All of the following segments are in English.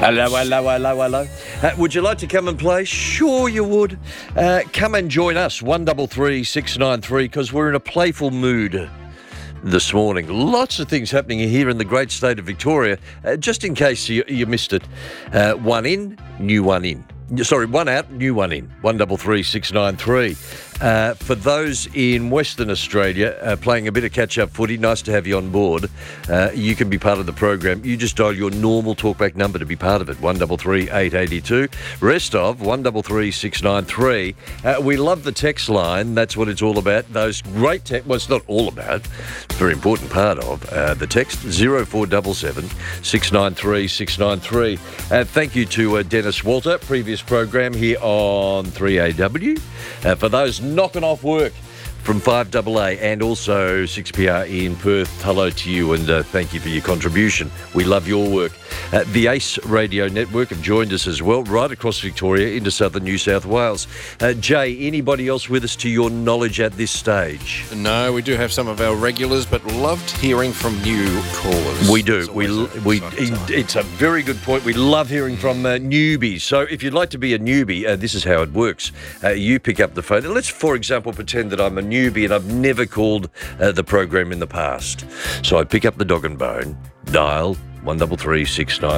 Hello, hello, hello, hello. Would you like to come and play? Sure you would. Come and join us, 133 693, because we're in a playful mood this morning. Lots of things happening here in the great state of Victoria. Just in case you missed it, one in, new one in. Sorry, one out, new one in. 133 693. For those in Western Australia playing a bit of catch-up footy, nice to have you on board. You can be part of the program. You just dial your normal talkback number to be part of it, 133 882. Rest of 133 693. We love the text line. That's what it's all about. Those great text. Well, it's not all about. It's a very important part of the text. 0477 693 693. Thank you to Dennis Walter, previous program here on 3AW. For those knocking off work from 5AA and also 6PR in Perth, hello to you and thank you for your contribution. We love your work. The ACE Radio Network have joined us as well, right across Victoria into southern New South Wales. Jay, anybody else with us to your knowledge at this stage? No, we do have some of our regulars, but loved hearing from new callers. We do. It's a very good point. We love hearing from newbies. So if you'd like to be a newbie, this is how it works. You pick up the phone. And let's, for example, pretend that I'm a newbie and I've never called the program in the past. So I pick up the dog and bone, dial 133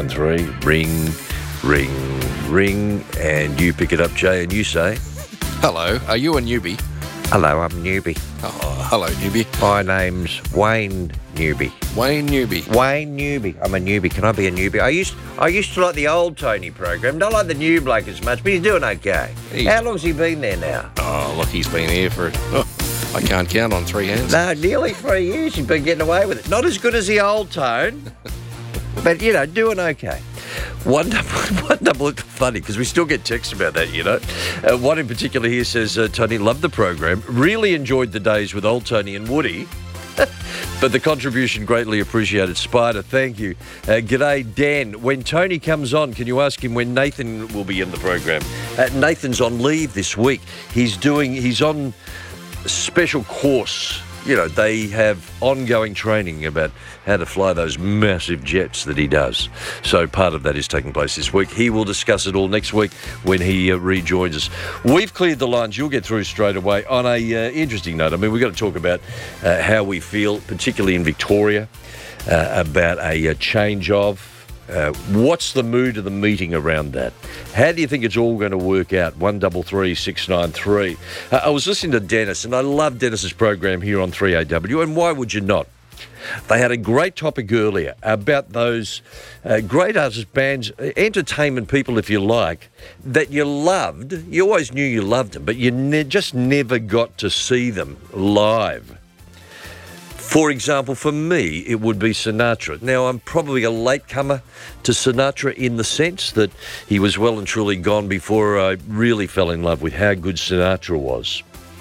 693, ring, and you pick it up, Jay, and you say, hello, are you a newbie? hello, I'm Newbie. Oh, hello, newbie. My name's Wayne Newbie. Wayne Newbie. Wayne Newbie. I'm a newbie. Can I be a newbie? I used to like the old Tony program. Don't like the new bloke as much, but he's doing okay. How long's he been there now? Oh, look, he's been here for, I can't count on three hands. No, nearly 3 years he's been getting away with it. Not as good as the old Tone, but, doing okay. One double, funny, because we still get texts about that, One in particular here says, Tony, loved the program, really enjoyed the days with old Tony and Woody, but the contribution greatly appreciated. Spider, thank you. G'day, Dan. When Tony comes on, can you ask him when Nathan will be in the program? Nathan's on leave this week. He's on special course. They have ongoing training about how to fly those massive jets that he does. So part of that is taking place this week. He will discuss it all next week when he rejoins us. We've cleared the lines. You'll get through straight away. On a interesting note, we've got to talk about how we feel, particularly in Victoria, about a change of. What's the mood of the meeting around that? How do you think it's all going to work out? 133 693. I was listening to Dennis, and I love Dennis's program here on 3AW, and why would you not? They had a great topic earlier about those great artists, bands, entertainment people, if you like, that you loved. You always knew you loved them, but you just never got to see them live. For example, for me, it would be Sinatra. Now, I'm probably a latecomer to Sinatra in the sense that he was well and truly gone before I really fell in love with how good Sinatra was.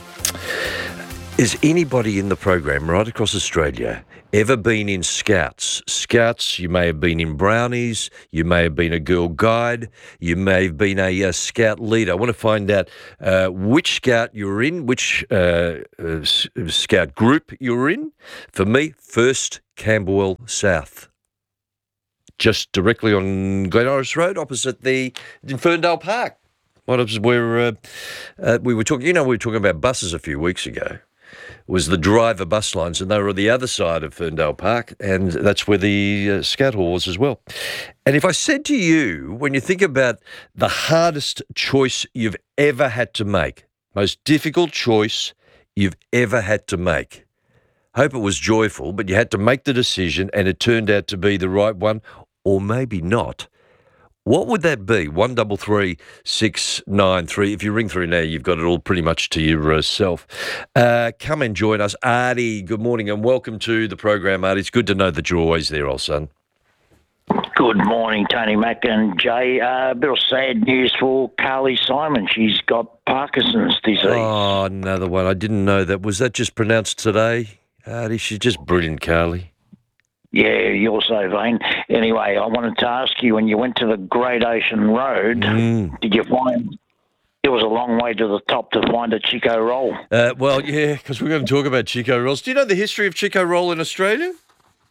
Is anybody in the program right across Australia ever been in Scouts? Scouts, you may have been in Brownies, you may have been a Girl Guide, you may have been a Scout leader. I want to find out which Scout you're in, which Scout group you're in. For me, first Camberwell South. Just directly on Glen Iris Road, opposite in Ferndale Park. What was where we were talking, we were talking about buses a few weeks ago. Was the Driver bus lines, and they were on the other side of Ferndale Park, and that's where the Scout Hall was as well. And if I said to you, when you think about the hardest choice you've ever had to make, most difficult choice you've ever had to make, hope it was joyful, but you had to make the decision and it turned out to be the right one, or maybe not. What would that be? 133 693. If you ring through now, you've got it all pretty much to yourself. Come and join us. Artie, good morning and welcome to the program, Artie. It's good to know that you're always there, old son. Good morning, Tony Mack and Jay. A bit of sad news for Carly Simon. She's got Parkinson's disease. Oh, another one. I didn't know that. Was that just pronounced today? Artie, she's just brilliant, Carly. Yeah, you're so vain. Anyway, I wanted to ask you, when you went to the Great Ocean Road, did you find it was a long way to the top to find a Chico roll? Well, yeah, because we're going to talk about Chico rolls. Do you know the history of Chico roll in Australia?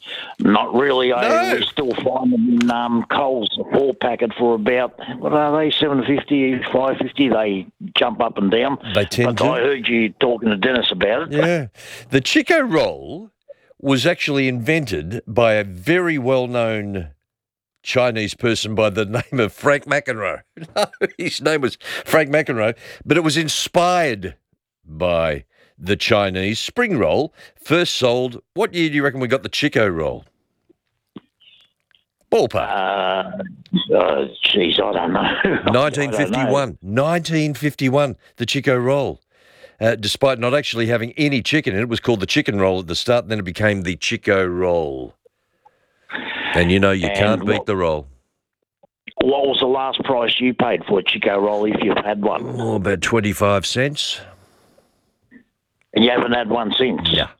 Not really. No. We still find them in Coles, a 4-packet for about, what are they, 7.50, 5.50. They jump up and down. They tend but to. I heard you talking to Dennis about it. Yeah. The Chico roll was actually invented by a very well-known Chinese person by the name of Frank McEnroe. No, his name was Frank McEnroe, but it was inspired by the Chinese spring roll, first sold. What year do you reckon we got the Chico roll? Ballpark. Geez, I don't know. 1951. 1951, the Chico roll. Despite not actually having any chicken in it, it was called the chicken roll at the start, and then it became the Chico roll. And you know you can't beat the roll. What was the last price you paid for a Chico roll if you've had one? Oh, about 25 cents. And you haven't had one since? Yeah.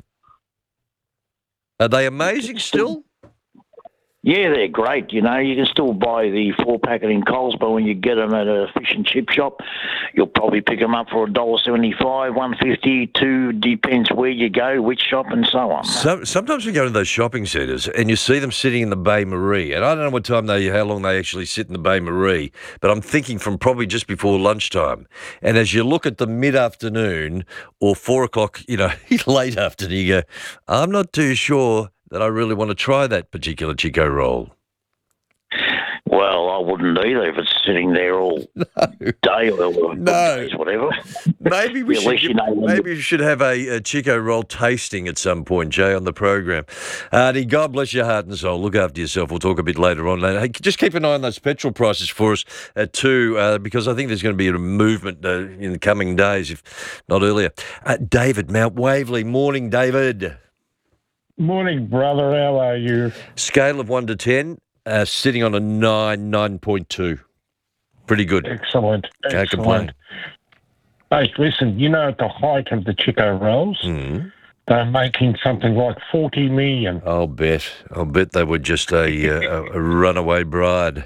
Are they amazing still? Yeah, they're great. You know, you can still buy the 4-packet in Coles, but when you get them at a fish and chip shop, you'll probably pick them up for $1.75, $1.50, $2, depends where you go, which shop, and so on. Sometimes we go to those shopping centres and you see them sitting in the Bay Marie, and I don't know how long they actually sit in the Bay Marie, but I'm thinking from probably just before lunchtime. And as you look at the mid-afternoon or 4 o'clock, late afternoon, you go, I'm not too sure that I really want to try that particular Chico roll. Well, I wouldn't either if it's sitting there all day or days, whatever. Maybe we should have a Chico roll tasting at some point, Jay, on the program. Artie, God bless your heart and soul. Look after yourself. We'll talk a bit later on. Hey, just keep an eye on those petrol prices for us too, because I think there's going to be a movement in the coming days, if not earlier. David, Mount Waverley. Morning, David. Morning, brother. How are you? Scale of 1 to 10, sitting on a 9.2. Pretty good. Excellent. Can't complain. Hey, listen, at the height of the Chico rolls, they're making something like 40 million. I'll bet they were just a runaway bride.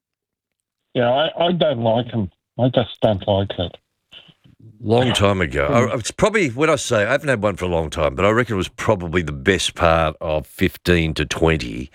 Yeah, I don't like them. I just don't like it. Long time ago. It's probably, when I say, I haven't had one for a long time, but I reckon it was probably the best part of 15 to 20.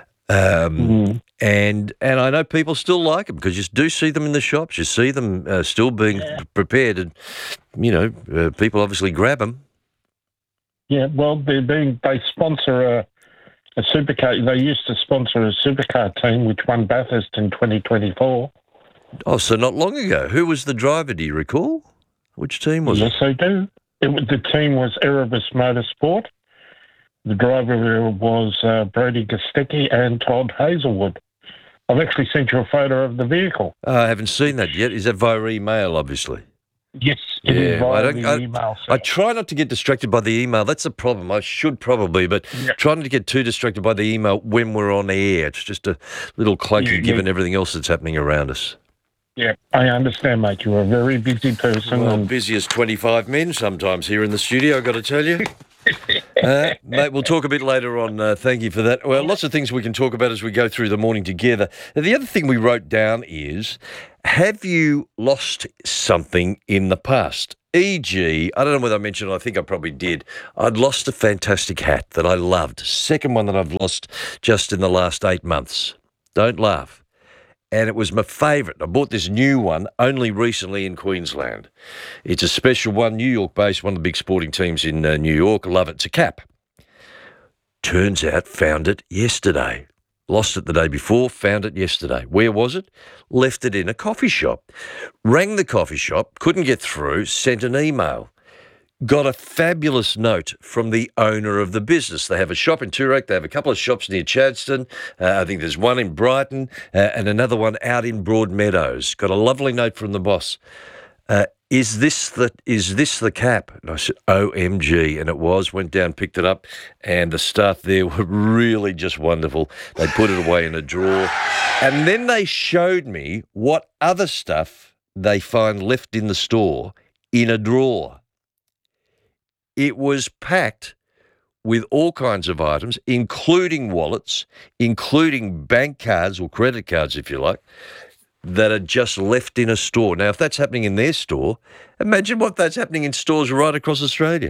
And I know people still like them because you do see them in the shops. You see them still being prepared and, people obviously grab them. Yeah, well, they sponsor a supercar. They used to sponsor a supercar team which won Bathurst in 2024. Oh, so not long ago. Who was the driver, do you recall? Which team was it? Yes, I do. The team was Erebus Motorsport. The driver was Brody Gostecki and Todd Hazelwood. I've actually sent you a photo of the vehicle. I haven't seen that yet. Is that via email, obviously? Yes, it is via the email. I try not to get distracted by the email. That's the problem. I should probably, but try not to get too distracted by the email when we're on air. It's just a little clunky given everything else that's happening around us. Yeah, I understand, mate. You're a very busy person. Well, busy as 25 men sometimes here in the studio, I've got to tell you. Mate, we'll talk a bit later on. Thank you for that. Well, lots of things we can talk about as we go through the morning together. The other thing we wrote down is, have you lost something in the past? E.g., I don't know whether I mentioned it, I think I probably did. I'd lost a fantastic hat that I loved. Second one that I've lost just in the last 8 months. Don't laugh. And it was my favourite. I bought this new one only recently in Queensland. It's a special one, New York-based, one of the big sporting teams in New York. Love it. It's a cap. Turns out, found it yesterday. Lost it the day before, found it yesterday. Where was it? Left it in a coffee shop. Rang the coffee shop, couldn't get through, sent an email. Got a fabulous note from the owner of the business. They have a shop in Toorak. They have a couple of shops near Chadstone. I think there's one in Brighton and another one out in Broadmeadows. Got a lovely note from the boss. Is this the cap? And I said, OMG. And it was. Went down, picked it up, and the staff there were really just wonderful. They put it away in a drawer. And then they showed me what other stuff they find left in the store in a drawer. It was packed with all kinds of items, including wallets, including bank cards or credit cards, if you like, that are just left in a store. Now, if that's happening in their store, Imagine what that's happening in stores right across Australia.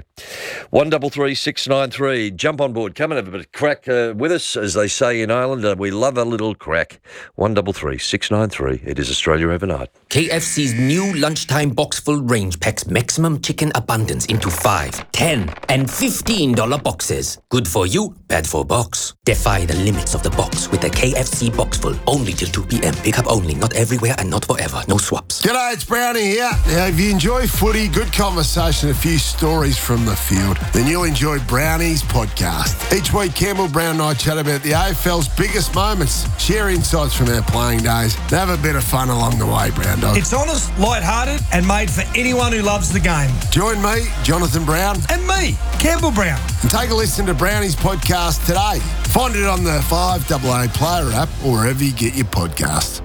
133693. Jump on board. Come and have a bit of crack with us, as they say in Ireland. We love a little crack. 133693. It is Australia overnight. KFC's new lunchtime box-full range packs maximum chicken abundance into $5, $10 and $15 boxes. Good for you, bad for box. Defy the limits of the box with the KFC box-full. Only till 2 p.m. Pick up only, not everywhere and not forever. No swaps. G'day, it's Brownie here. Now, if you enjoy footy, good conversation, a few stories from the field, then you'll enjoy Brownie's podcast. Each week, Campbell, Brown and I chat about the AFL's biggest moments, share insights from our playing days, and have a bit of fun along the way, Brown Dog. It's honest, light-hearted and made for anyone who loves the game. Join me, Jonathan Brown. And me, Campbell Brown. And take a listen to Brownie's podcast today. Find it on the 5AA Player app or wherever you get your podcasts.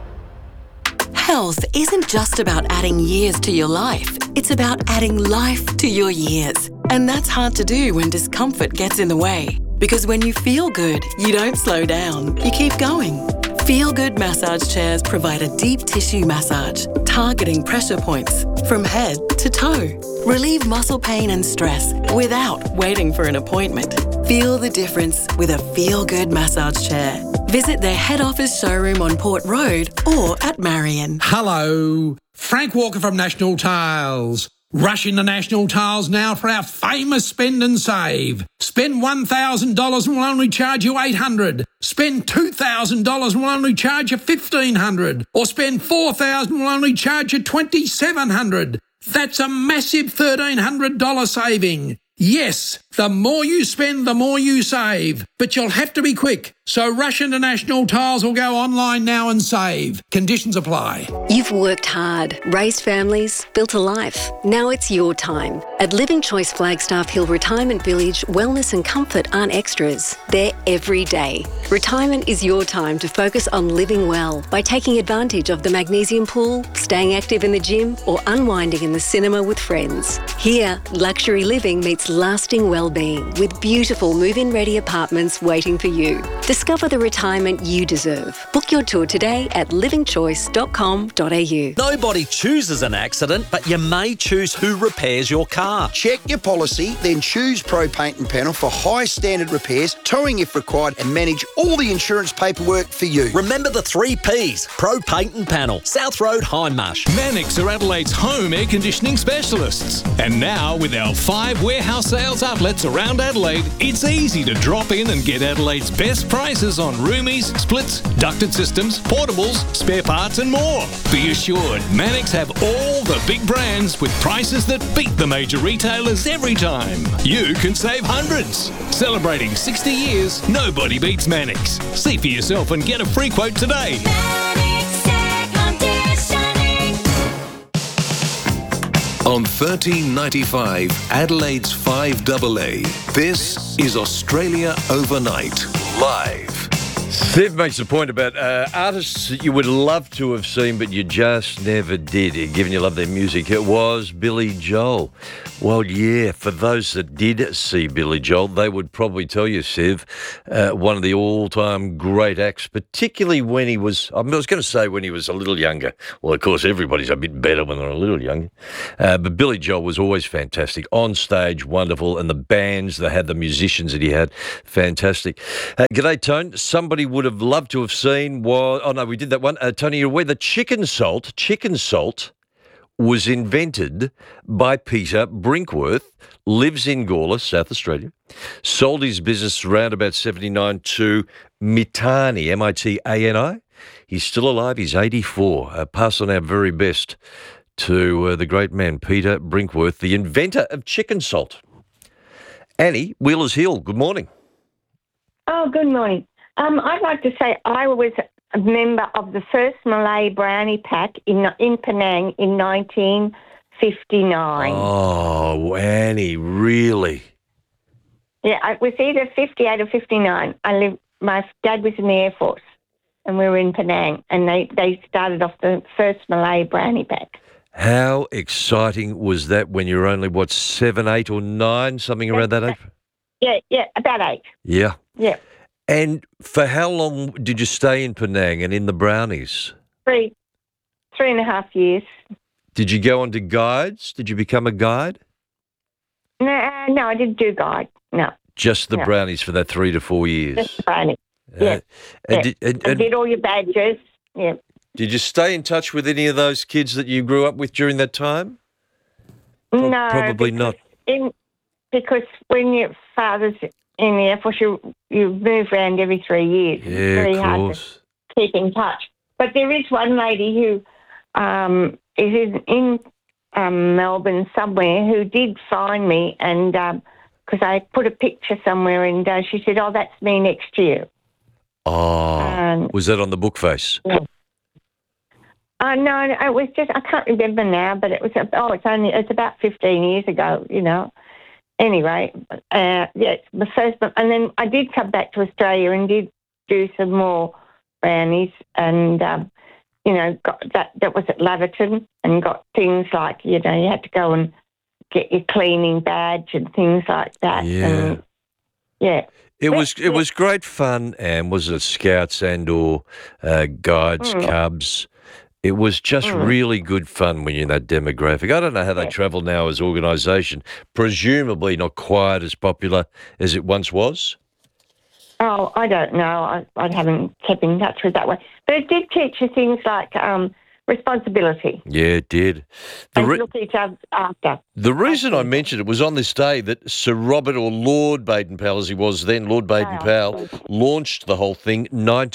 Health isn't just about adding years to your life. It's about adding life to your years. And that's hard to do when discomfort gets in the way. Because when you feel good, you don't slow down. You keep going. Feel Good massage chairs provide a deep tissue massage, targeting pressure points from head to toe. Relieve muscle pain and stress without waiting for an appointment. Feel the difference with a Feel Good massage chair. Visit their head office showroom on Port Road or at Marion. Hello, Frank Walker from National Tiles. Rush into National Tiles now for our famous spend and save. Spend $1,000 and we'll only charge you $800. Spend $2,000 and we'll only charge you $1,500. Or spend $4,000 and we'll only charge you $2,700. That's a massive $1,300 saving. Yes, the more you spend, the more you save. But you'll have to be quick. So rush into National Tiles or go online now and save. Conditions apply. You've worked hard, raised families, built a life. Now it's your time. At Living Choice Flagstaff Hill Retirement Village, wellness and comfort aren't extras. They're every day. Retirement is your time to focus on living well by taking advantage of the magnesium pool, staying active in the gym, or unwinding in the cinema with friends. Here, luxury living meets lasting well-being with beautiful move-in ready apartments waiting for you. Discover the retirement you deserve. Book your tour today at livingchoice.com.au. Nobody chooses an accident, but you may choose who repairs your car. Check your policy, then choose Pro Paint and Panel for high standard repairs, towing if required, and manage all the insurance paperwork for you. Remember the 3 Ps. Pro Paint and Panel, South Road, Hindmarsh. Mannix are Adelaide's home air conditioning specialists. And now, with our 5 warehouse sales outlets around Adelaide, it's easy to drop in and get Adelaide's best prices on roomies, splits, ducted systems, portables, spare parts and more. Be assured, Mannix have all the big brands with prices that beat the major retailers every time. You can save hundreds. Celebrating 60 years, nobody beats Mannix. See for yourself and get a free quote today. On 1395, Adelaide's 5AA, this is Australia Overnight, live. Steve makes a point about artists that you would love to have seen, but you just never did. Given you love their music, it was Billy Joel. Well, yeah, for those that did see Billy Joel, they would probably tell you, Siv, one of the all-time great acts, particularly when he was, I was going to say when he was a little younger. Well, of course, everybody's a bit better when they're a little younger. But Billy Joel was always fantastic. On stage, wonderful, and the bands that had, the musicians that he had, fantastic. G'day, Tone. Somebody would have loved to have seen was, oh no, we did that one. Tony, you're aware that chicken salt was invented by Peter Brinkworth, lives in Gawler, South Australia, sold his business around about 79 to Mitani, M-I-T-A-N-I. He's still alive, he's 84. Pass on our very best to the great man, Peter Brinkworth, the inventor of chicken salt. Annie, Wheelers Hill, good morning. Oh, good morning. I'd like to say I was a member of the first Malay brownie pack in Penang in 1959. Oh, Annie, really? Yeah, it was either 58 or 59. My dad was in the Air Force, and we were in Penang, and they started off the first Malay brownie pack. How exciting was that when you were only, 7, 8 or 9, something around that age? Yeah, about 8. Yeah. Yeah. And for how long did you stay in Penang and in the brownies? 3.5 years. Did you go on to guides? Did you become a guide? No, I didn't do guide. No. Just the No. brownies for that 3 to 4 years. Just the brownie. Yeah. Yeah. I did all your badges. Yeah. Did you stay in touch with any of those kids that you grew up with during that time? No, Probably not. Because when your father's in the Air Force, you move around every 3 years. Yeah, it's very of hard course. to keep in touch. But there is one lady who is in Melbourne somewhere who did find me, and because I put a picture somewhere, and she said, "Oh, that's me next year." Oh, was that on the book face? Yeah. No, it was just, I can't remember now, but it was, it's about 15 years ago, you know. Anyway, it's the first one. And then I did come back to Australia and did do some more brownies, and, got that was at Laverton, and got things like, you had to go and get your cleaning badge and things like that. Yeah. And, yeah. It was great fun, and was it Scouts and or Guides, Cubs? It was just really good fun when you're in that demographic. I don't know how they travel now as organisation. Presumably not quite as popular as it once was. Oh, I don't know. I haven't kept in touch with that one. But it did teach you things like responsibility. Yeah, it did. And look each other after. The reason I mentioned it was on this day that Sir Robert, or Lord Baden-Powell as he was then, Lord Baden-Powell, launched the whole thing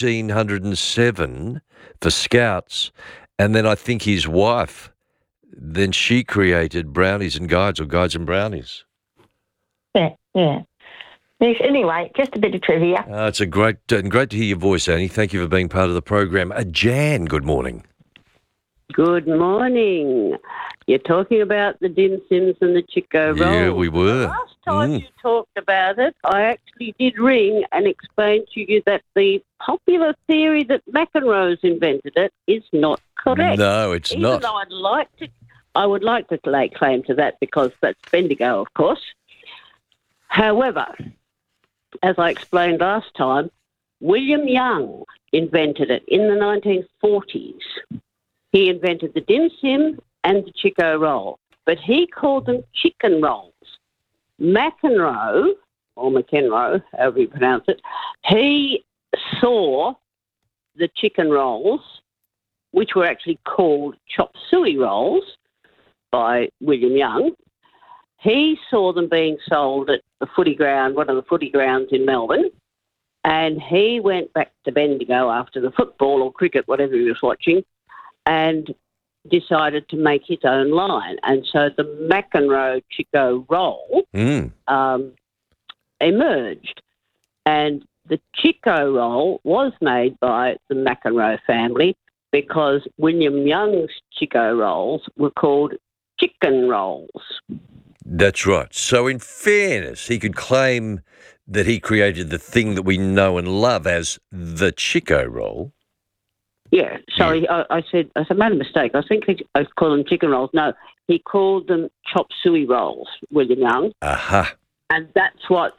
1907 for Scouts. And then I think his wife, then she created Brownies and Guides, or Guides and Brownies. Yeah. Yes, anyway, just a bit of trivia. It's great to hear your voice, Annie. Thank you for being part of the program. Jan, good morning. Good morning. You're talking about the dim sims and the Chico rolls. Yeah, we were. Last time you talked about it, I actually did ring and explain to you that the popular theory that McEnroe's invented it is not correct. No, it's Even not. though I would like to lay claim to that, because that's Bendigo, of course. However, as I explained last time, William Young invented it in the 1940s. He invented the dim sim and the Chico roll, but he called them chicken rolls. McEnroe, or McEnroe, however you pronounce it, he saw the chicken rolls, which were actually called chop suey rolls by William Young. He saw them being sold at the footy ground, one of the footy grounds in Melbourne, and he went back to Bendigo after the football or cricket, whatever he was watching, and decided to make his own line. And so the McEnroe Chico roll emerged. And the Chico roll was made by the McEnroe family because William Young's Chico rolls were called chicken rolls. That's right. So in fairness, he could claim that he created the thing that we know and love as the Chico roll. Yeah, sorry, I said I made a mistake. I think I called them chicken rolls. No, he called them chop suey rolls, William Young. Aha. And that's what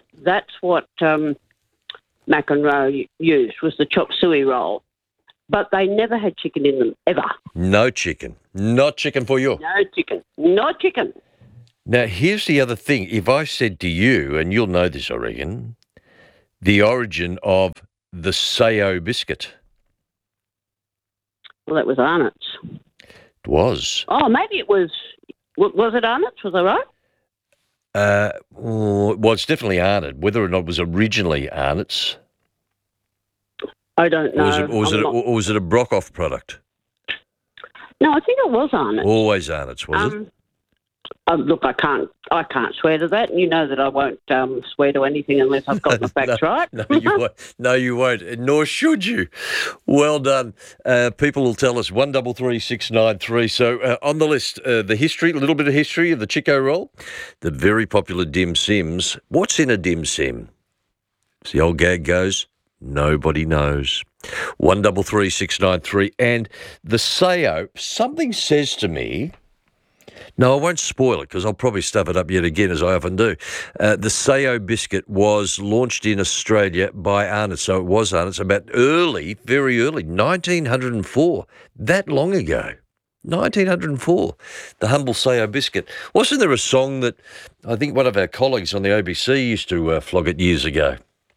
McEnroe used, was the chop suey roll. But they never had chicken in them, ever. No chicken. Not chicken for you. No chicken. Not chicken. Now, here's the other thing. If I said to you, and you'll know this, I reckon, the origin of the Sayo biscuit. Well, that was Arnott's. It was. Oh, maybe it was it Arnott's? Was I right? Well, it's definitely Arnott. Whether or not it was originally Arnott's. I don't know. Or was it a Brockhoff product? No, I think it was Arnott's. Always Arnott's, was it? Look, I can't swear to that, and you know that I won't swear to anything unless I've got the facts right. No, you won't. No, you won't, nor should you. Well done. People will tell us 133693. So on the list, the history, a little bit of history of the Chico roll, the very popular dim sims. What's in a dim sim? As the old gag goes, nobody knows. 133693. And the Sayo, something says to me. No, I won't spoil it because I'll probably stuff it up yet again, as I often do. The Sayo biscuit was launched in Australia by Arnott, so it was Arnott's about very early, 1904, that long ago. 1904, the humble Sayo biscuit. Wasn't there a song that I think one of our colleagues on the ABC used to flog it years ago?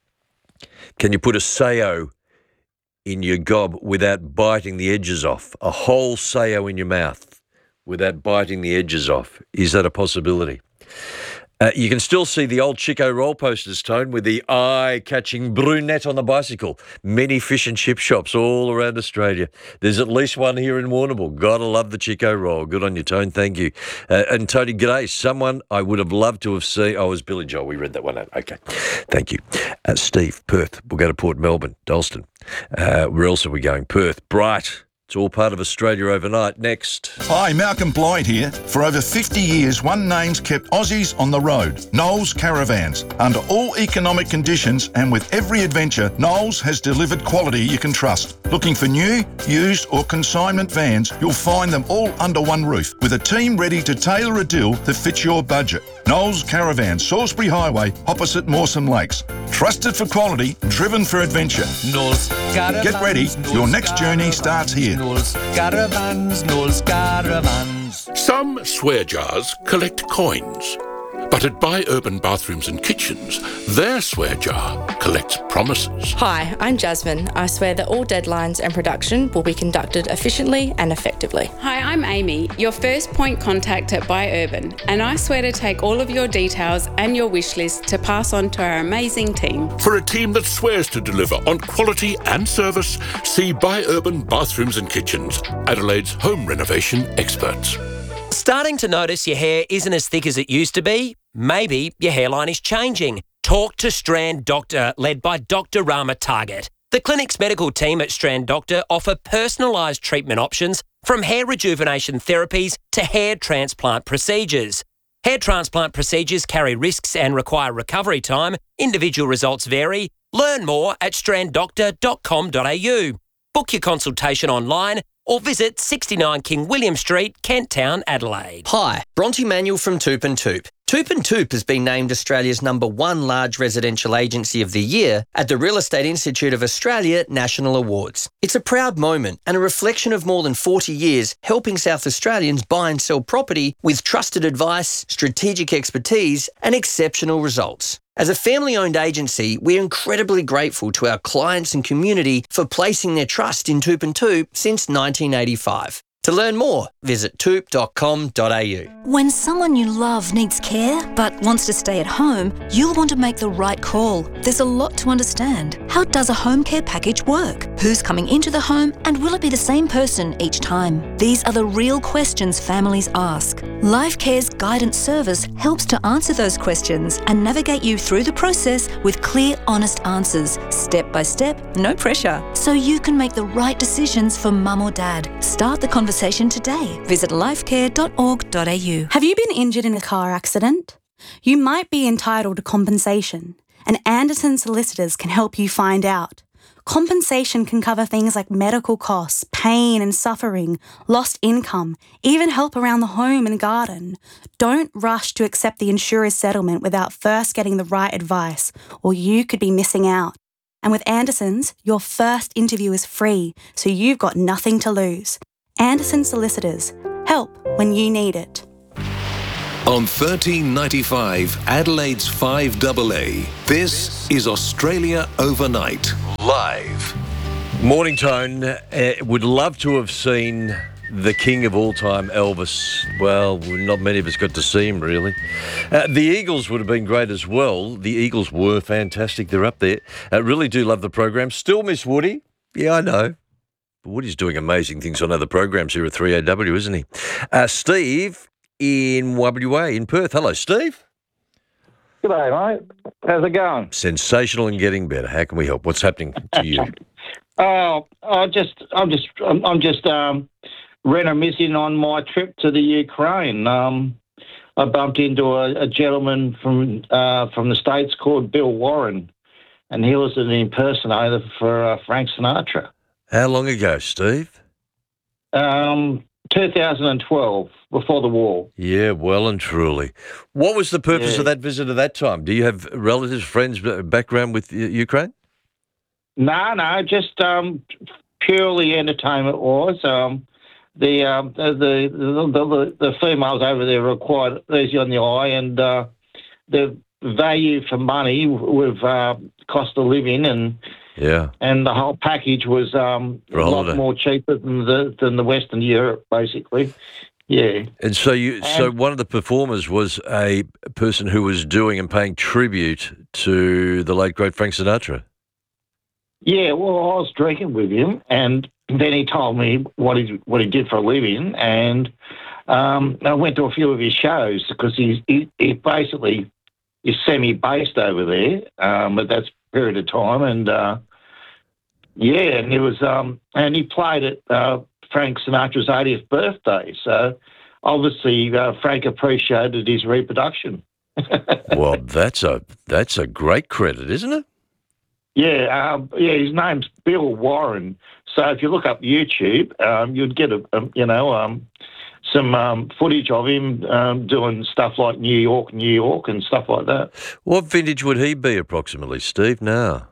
Can you put a Sayo in your gob without biting the edges off? A whole Sayo in your mouth without biting the edges off. Is that a possibility? You can still see the old Chico roll posters, Tone, with the eye-catching brunette on the bicycle. Many fish and chip shops all around Australia. There's at least one here in Warrnambool. Gotta love the Chico roll. Good on you, Tone. Thank you. And Tony, g'day. Someone I would have loved to have seen. Oh, it was Billy Joel. We read that one out. Okay. Thank you. Steve, Perth. We'll go to Port Melbourne, Dalston. Where else are we going? Perth, Bright. It's all part of Australia overnight. Next. Hi, Malcolm Blythe here. For over 50 years, one name's kept Aussies on the road. Knowles Caravans. Under all economic conditions and with every adventure, Knowles has delivered quality you can trust. Looking for new, used or consignment vans, you'll find them all under one roof with a team ready to tailor a deal that fits your budget. Knowles Caravan, Salisbury Highway, opposite Mawson Lakes. Trusted for quality, driven for adventure. Knowles Caravans. Get ready, your next journey starts here. Knowles Caravans, Knowles Caravans. Some swear jars collect coins, but at Buy Urban Bathrooms and Kitchens, their swear jar collects promises. Hi, I'm Jasmine. I swear that all deadlines and production will be conducted efficiently and effectively. Hi, I'm Amy, your first point contact at Buy Urban, and I swear to take all of your details and your wish list to pass on to our amazing team. For a team that swears to deliver on quality and service, see Buy Urban Bathrooms and Kitchens, Adelaide's home renovation experts. Starting to notice your hair isn't as thick as it used to be? Maybe your hairline is changing. Talk to Strand Doctor, led by Dr. Rama Target. The clinic's medical team at Strand Doctor offer personalised treatment options from hair rejuvenation therapies to hair transplant procedures. Hair transplant procedures carry risks and require recovery time. Individual results vary. Learn more at stranddoctor.com.au. Book your consultation online or visit 69 King William Street, Kent Town, Adelaide. Hi, Bronte Manuel from Toop and Toop. Toop and Toop has been named Australia's #1 large residential agency of the year at the Real Estate Institute of Australia National Awards. It's a proud moment and a reflection of more than 40 years helping South Australians buy and sell property with trusted advice, strategic expertise and exceptional results. As a family-owned agency, we're incredibly grateful to our clients and community for placing their trust in Toop and Toop since 1985. To learn more, visit toop.com.au. When someone you love needs care but wants to stay at home, you'll want to make the right call. There's a lot to understand. How does a home care package work? Who's coming into the home and will it be the same person each time? These are the real questions families ask. LifeCare's guidance service helps to answer those questions and navigate you through the process with clear, honest answers, step by step, no pressure, so you can make the right decisions for mum or dad. Start the conversation today. Visit lifecare.org.au. Have you been injured in a car accident? You might be entitled to compensation, and Anderson Solicitors can help you find out. Compensation can cover things like medical costs, pain and suffering, lost income, even help around the home and garden. Don't rush to accept the insurer's settlement without first getting the right advice, or you could be missing out. And with Anderson's, your first interview is free, so you've got nothing to lose. Anderson Solicitors. Help when you need it. On 1395 Adelaide's 5AA, this is Australia Overnight, live. Morning, Tone. Would love to have seen the king of all time, Elvis. Well, not many of us got to see him, really. The Eagles would have been great as well. The Eagles were fantastic. They're up there. Really do love the program. Still miss Woody. Yeah, I know. But Woody's doing amazing things on other programs here at 3AW, isn't he? Steve in WA in Perth. Hello, Steve. G'day, mate. How's it going? Sensational and getting better. How can we help? What's happening to you? I'm just reminiscing on my trip to the Ukraine. I bumped into a gentleman from the States called Bill Warren, and he was an impersonator for Frank Sinatra. How long ago, Steve? 2012, before the war. Yeah, well and truly. What was the purpose of that visit at that time? Do you have relatives, friends, background with Ukraine? No, just purely entertainment-wise. the females over there are quite easy on the eye, and the value for money with cost of living and the whole package was a lot more cheaper than the Western Europe, basically. Yeah. And so so one of the performers was a person who was doing and paying tribute to the late great Frank Sinatra. Yeah, well, I was drinking with him, and then he told me what he did for a living, and I went to a few of his shows because he basically is semi-based over there at that period of time, and and it was and he played at Frank Sinatra's 80th birthday, so obviously Frank appreciated his reproduction. Well, that's a great credit, isn't it? Yeah, his name's Bill Warren. So if you look up YouTube, you'd get some footage of him doing stuff like New York, and stuff like that. What vintage would he be approximately, Steve, now?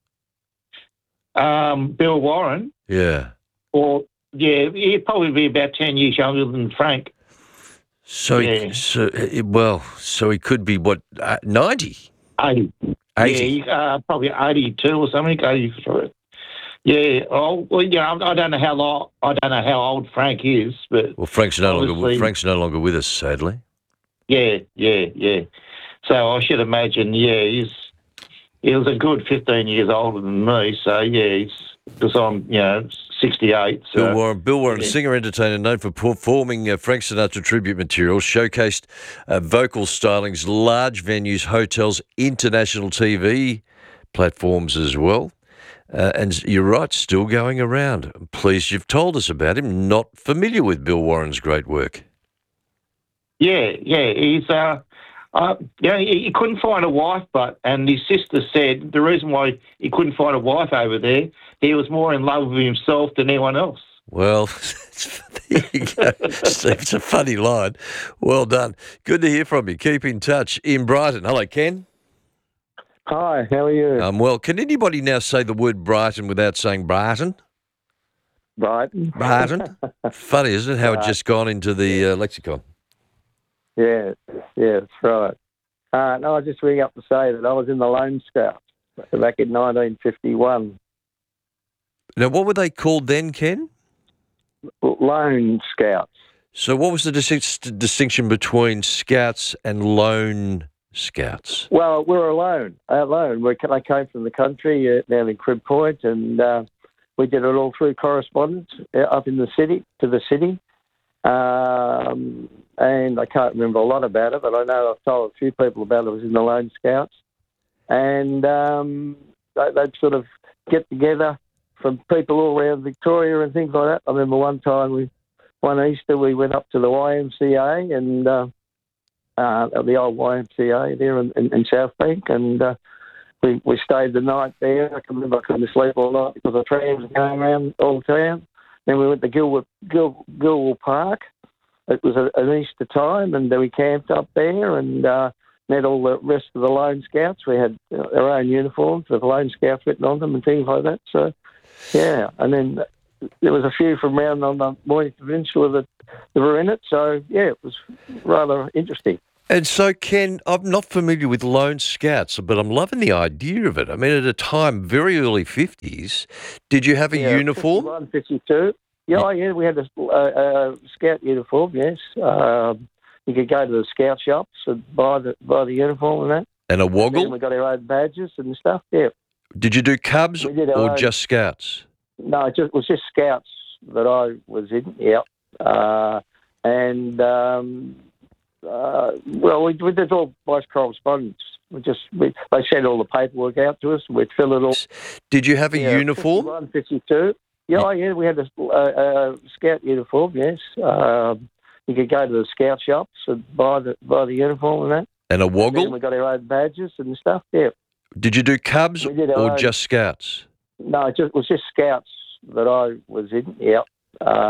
Bill Warren? Yeah. He'd probably be about 10 years younger than Frank. So he could be, what, 90? 80. 80. Yeah, probably 82 or something, 83. Yeah. Oh, well, I don't know how old Frank is, but Frank's no longer with us, sadly. Yeah. So I should imagine, he was a good 15 years older than me. So because I'm 68. So. Bill Warren, singer entertainer known for performing Frank Sinatra tribute material, showcased vocal stylings, large venues, hotels, international TV platforms as well. And you're right, still going around. I'm pleased you've told us about him. Not familiar with Bill Warren's great work. Yeah, he's he couldn't find a wife, and his sister said the reason why he couldn't find a wife over there, he was more in love with himself than anyone else. Well, there you go, Steve. It's a funny line. Well done. Good to hear from you. Keep in touch. In Brighton. Hello, Ken. Hi, how are you? Well, can anybody now say the word Brighton without saying Brighton? Brighton. Funny, isn't it, how it just gone into the lexicon? Yeah, that's right. No, I just ring up to say that I was in the Lone Scouts back in 1951. Now, what were they called then, Ken? Lone Scouts. So what was the distinction between Scouts and Lone Scouts? Well, we were alone. I came from the country down in Crib Point, and we did it all through correspondence up in the city, and I can't remember a lot about it, but I know I've told a few people about it. I was in the Lone Scouts, and they'd sort of get together from people all around Victoria and things like that. I remember one Easter we went up to the YMCA and the old YMCA there in South Bank, and we stayed the night there. I can remember I couldn't sleep all night because the trams were going around all the town. Then we went to Gilwell Park. It was an Easter time, and we camped up there and met all the rest of the Lone Scouts. We had our own uniforms with Lone Scouts written on them and things like that. So, yeah, and then there was a few from around on the Mornington Peninsula that were in it. So, yeah, it was rather interesting. And so, Ken, I'm not familiar with Lone Scouts, but I'm loving the idea of it. I mean, at a time, very early 50s, did you have a uniform? 51, 52. Yeah, we had a scout uniform, yes. You could go to the scout shops and buy the uniform and that. And a woggle? And we got our own badges and stuff, yeah. Did you do Cubs or just Scouts? No, it was just Scouts that I was in, yeah. We did all by correspondence. They sent all the paperwork out to us, and we'd fill it all. Did you have a uniform? 51, 52. Yeah, we had a scout uniform, yes. You could go to the scout shops and buy the uniform and that. And a woggle? And we got our own badges and stuff, yeah. Did you do Cubs or just Scouts? No, it was just Scouts that I was in, yeah.